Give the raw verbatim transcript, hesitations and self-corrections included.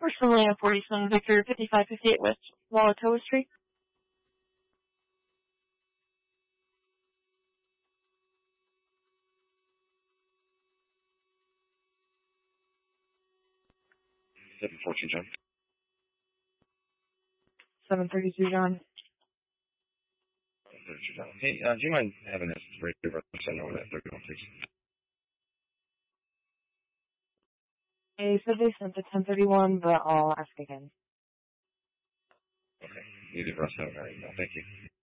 Personally, at forty-seven Victor, fifty-five fifty-eight West Walatoa Street. seven fourteen, John. seven thirty-two, John. seven thirty-two, John. Hey, uh, do you mind having this radio send over that thirty-one, please? They said they sent the ten thirty-one, but I'll ask again. Okay. Either of us have an email. Thank you.